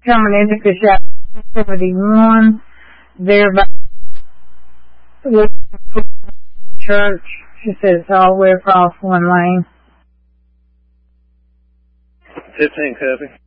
coming into Coshawk 71. They're about church. She says it's all the way across one lane. 15 copy.